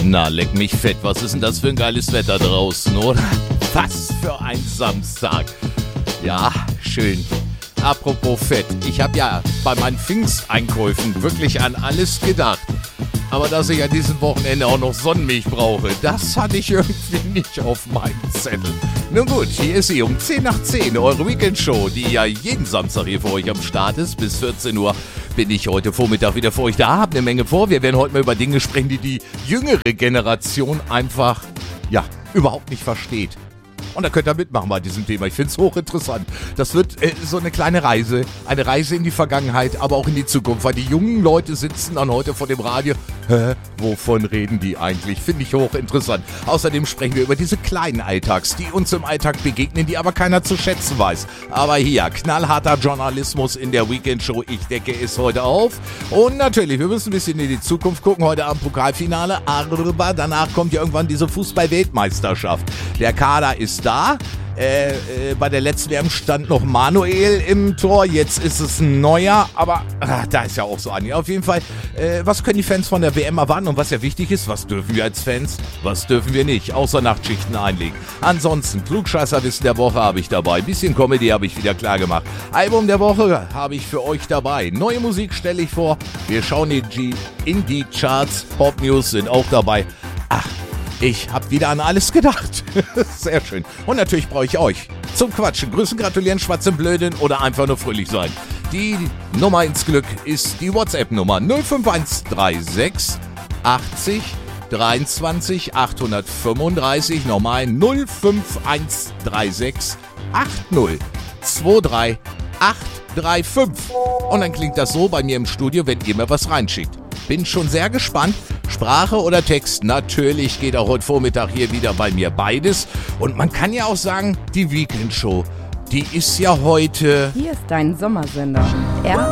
Na, leck mich fett, was ist denn das für ein geiles Wetter draußen, oder? Was für ein Samstag. Ja, schön. Apropos Fett, ich habe ja bei meinen Pfingsteinkäufen wirklich an alles gedacht. Aber dass ich an diesem Wochenende auch noch Sonnenmilch brauche, das hatte ich irgendwie nicht auf meinem Zettel. Nun gut, hier ist sie um 10 nach 10, eure Weekendshow, die ja jeden Samstag hier für euch am Start ist. Bis 14 Uhr bin ich heute Vormittag wieder für euch da, hab eine Menge vor. Wir werden heute mal über Dinge sprechen, die jüngere Generation einfach, überhaupt nicht versteht. Und da könnt ihr mitmachen bei diesem Thema. Ich finde es hochinteressant. Das wird so eine kleine Reise. Eine Reise in die Vergangenheit, aber auch in die Zukunft. Weil die jungen Leute sitzen dann heute vor dem Radio. Wovon reden die eigentlich? Finde ich hochinteressant. Außerdem sprechen wir über diese kleinen Alltags, die uns im Alltag begegnen, die aber keiner zu schätzen weiß. Aber hier, knallharter Journalismus in der Weekendshow. Ich decke es heute auf. Und natürlich, wir müssen ein bisschen in die Zukunft gucken. Heute am Pokalfinale. Aber danach kommt ja irgendwann diese Fußball-Weltmeisterschaft. Der Kader ist da. Bei der letzten WM stand noch Manuel im Tor, jetzt ist es ein neuer, aber da ist ja auch so an. Auf jeden Fall, was können die Fans von der WM erwarten und was ja wichtig ist, was dürfen wir als Fans, was dürfen wir nicht, außer Nachtschichten einlegen. Ansonsten, Klugscheißerwissen der Woche habe ich dabei, bisschen Comedy habe ich wieder klar gemacht. Album der Woche habe ich für euch dabei, neue Musik stelle ich vor, wir schauen in die Charts, Pop News sind auch dabei. Ich hab wieder an alles gedacht. Sehr schön. Und natürlich brauche ich euch zum Quatschen, Grüßen, Gratulieren, Schwatzen, Blöden oder einfach nur fröhlich sein. Die Nummer ins Glück ist die WhatsApp-Nummer 05136 80 23 835. Nochmal 05136 80 23 835. Und dann klingt das so bei mir im Studio, wenn ihr mir was reinschickt. Bin schon sehr gespannt. Sprache oder Text, natürlich geht auch heute Vormittag hier wieder bei mir beides. Und man kann ja auch sagen, die Weekendshow, die ist ja heute... Hier ist dein Sommersender.